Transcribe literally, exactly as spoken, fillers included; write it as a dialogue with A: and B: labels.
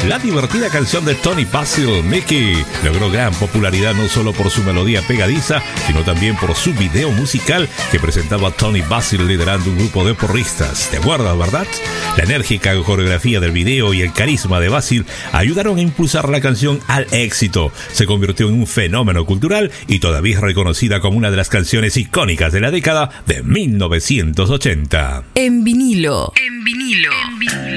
A: La divertida canción de Tony Basil, Mickey, logró gran popularidad no solo por su melodía pegadiza, sino también por su video musical que presentaba a Tony Basil liderando un grupo de porristas. ¿Te acuerdas, verdad? La enérgica coreografía del video y el carisma de Basil ayudaron a impulsar la canción al éxito. Se convirtió en un fenómeno cultural y todavía es reconocida como una de las canciones icónicas de la década de mil novecientos ochenta.
B: En vinilo. En vinilo. En vinilo.